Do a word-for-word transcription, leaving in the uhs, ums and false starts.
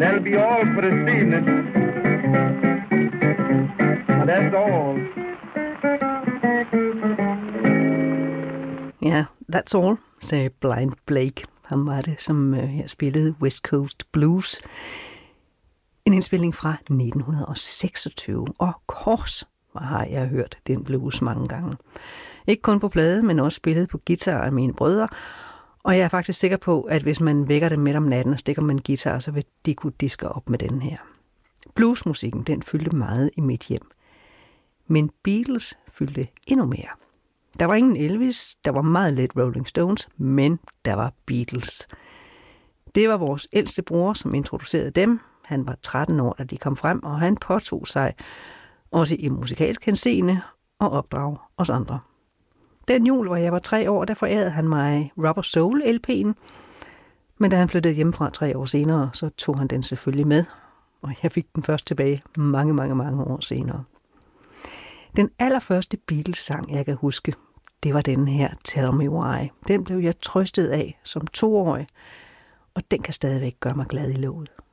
that'll be all for this evening. And that's all. Ja, that's all, sagde Blind Blake. Han var det, som øh, her spillede West Coast Blues. En indspilning fra nitten seksogtyve, og kors har jeg hørt den blues mange gange. Ikke kun på plade, men også spillet på guitar af mine brødre, og jeg er faktisk sikker på, at hvis man vækker dem midt om natten og stikker med en guitar, så vil de kunne diske op med den her. Bluesmusikken, den fyldte meget i mit hjem. Men Beatles fyldte endnu mere. Der var ingen Elvis, der var meget lidt Rolling Stones, men der var Beatles. Det var vores ældste bror, som introducerede dem. Han var tretten år, da de kom frem, og han påtog sig også i musikalsk henseende og opdrage os andre. Den jul, hvor jeg var tre år, der forærede han mig Rubber Soul L P'en, men da han flyttede hjemmefra tre år senere, så tog han den selvfølgelig med, og jeg fik den først tilbage mange, mange, mange år senere. Den allerførste Beatles-sang, jeg kan huske, det var den her Tell Me Why. Den blev jeg trøstet af som toårig, og den kan stadigvæk gøre mig glad i låget.